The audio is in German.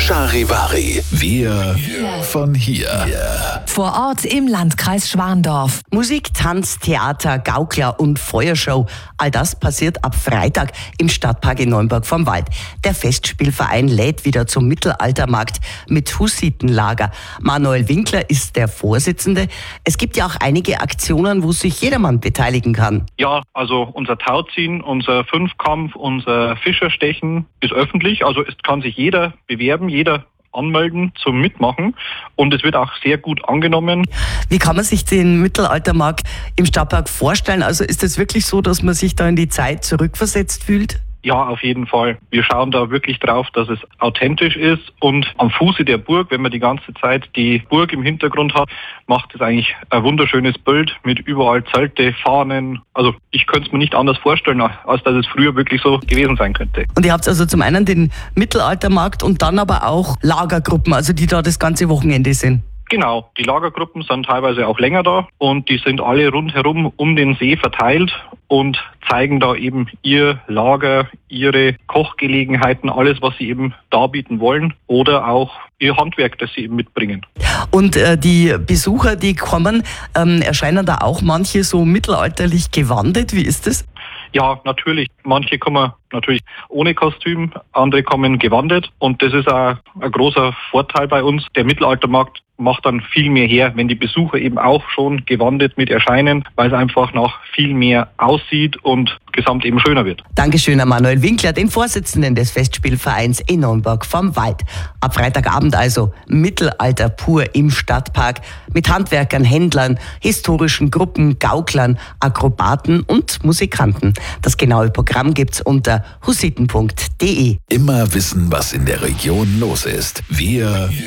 Charivari. Wir von hier. Vor Ort im Landkreis Schwandorf. Musik, Tanz, Theater, Gaukler und Feuershow. All das passiert ab Freitag im Stadtpark in Neumburg vom Wald. Der Festspielverein lädt wieder zum Mittelaltermarkt mit Hussitenlager. Manuel Winkler ist der Vorsitzende. Es gibt ja auch einige Aktionen, wo sich jedermann beteiligen kann. Ja, also unser Tauziehen, unser Fünfkampf, unser Fischerstechen ist öffentlich. Also es kann sich jeder bewerben, jeder anmelden zum Mitmachen und es wird auch sehr gut angenommen. Wie kann man sich den Mittelaltermarkt im Stadtpark vorstellen? Also ist es wirklich so, dass man sich da in die Zeit zurückversetzt fühlt? Ja, auf jeden Fall. Wir schauen da wirklich drauf, dass es authentisch ist und am Fuße der Burg, wenn man die ganze Zeit die Burg im Hintergrund hat, macht es eigentlich ein wunderschönes Bild mit überall Zelte, Fahnen. Also ich könnte es mir nicht anders vorstellen, als dass es früher wirklich so gewesen sein könnte. Und ihr habt also zum einen den Mittelaltermarkt und dann aber auch Lagergruppen, also die da das ganze Wochenende sind. Genau, die Lagergruppen sind teilweise auch länger da und die sind alle rundherum um den See verteilt und zeigen da eben ihr Lager, ihre Kochgelegenheiten, alles, was sie eben darbieten wollen oder auch ihr Handwerk, das sie eben mitbringen. Und die Besucher, die kommen, erscheinen da auch manche so mittelalterlich gewandet? Wie ist das? Ja, natürlich. Manche kommen natürlich ohne Kostüm, andere kommen gewandet und das ist auch ein großer Vorteil bei uns. Der Mittelaltermarkt macht dann viel mehr her, wenn die Besucher eben auch schon gewandet mit erscheinen, weil es einfach noch viel mehr aussieht und gesamt eben schöner wird. Dankeschön an Manuel Winkler, den Vorsitzenden des Festspielvereins in Neumburg vom Wald. Ab Freitagabend also Mittelalter pur im Stadtpark mit Handwerkern, Händlern, historischen Gruppen, Gauklern, Akrobaten und Musikanten. Das genaue Programm gibt's unter hussiten.de. Immer wissen, was in der Region los ist. Wir